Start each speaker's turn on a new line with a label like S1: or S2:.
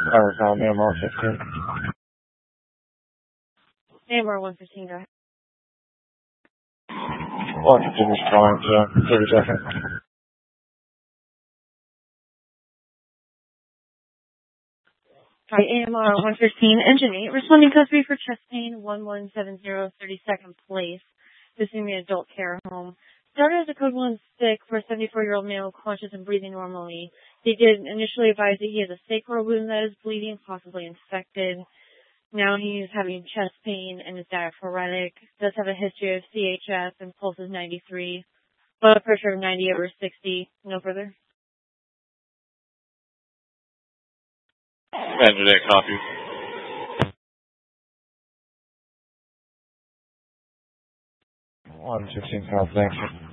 S1: calling AMR 15.
S2: AMR 115, go ahead.
S1: 115 responding to 30 seconds.
S2: Hi, AMR 115, Engine 8, responding code 3 for chest pain, 1170, 32nd place. This is an adult care home. Started as a code 1 sick for a 74-year-old male, conscious and breathing normally. They did initially advise that he has a sacral wound that is bleeding, possibly infected. Now he's having chest pain and is diaphoretic. Does have a history of CHF and pulse is 93. Blood pressure of 90/60. No further.
S1: Engine 8 copy. 115 pounds, thank you.